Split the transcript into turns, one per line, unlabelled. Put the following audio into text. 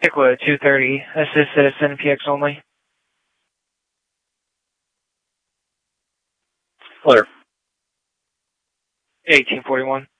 Stickwood 230, assist citizen, PX only.
Clear.
1841.